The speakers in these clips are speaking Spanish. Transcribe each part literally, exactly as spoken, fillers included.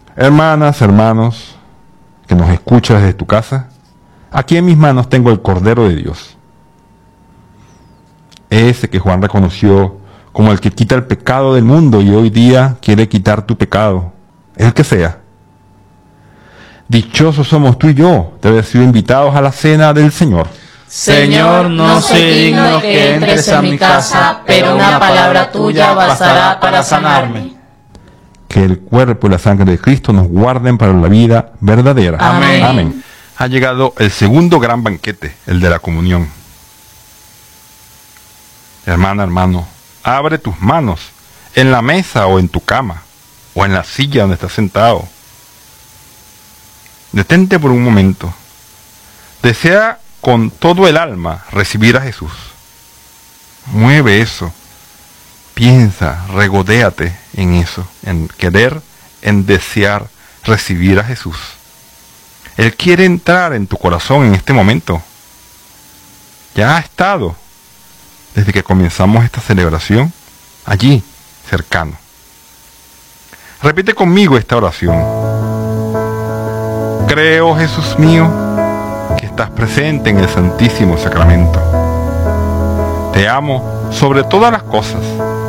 Hermanas, hermanos, que nos escuchas desde tu casa, aquí en mis manos tengo el Cordero de Dios. Ese que Juan reconoció como el que quita el pecado del mundo y hoy día quiere quitar tu pecado, el que sea. Dichosos somos tú y yo de haber sido invitados a la cena del Señor. Señor, no soy digno que entres a mi casa, pero una palabra tuya bastará para sanarme. Que el cuerpo y la sangre de Cristo nos guarden para la vida verdadera. Amén. Amén. Ha llegado el segundo gran banquete, el de la comunión. Hermana, hermano, abre tus manos en la mesa o en tu cama, o en la silla donde estás sentado. Detente por un momento. Desea con todo el alma recibir a Jesús. Mueve eso. Piensa, regodéate en eso, en querer, en desear recibir a Jesús. Él quiere entrar en tu corazón en este momento. Ya ha estado desde que comenzamos esta celebración allí, cercano. Repite conmigo esta oración. Creo, Jesús mío, que estás presente en el Santísimo Sacramento. Te amo sobre todas las cosas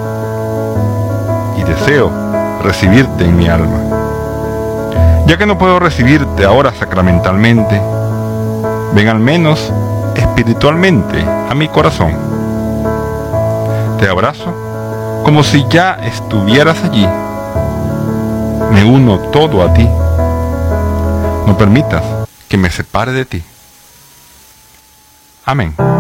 y deseo recibirte en mi alma. Ya que no puedo recibirte ahora sacramentalmente, ven al menos espiritualmente a mi corazón. Te abrazo como si ya estuvieras allí. Me uno todo a ti. No permitas que me separe de ti. Amén.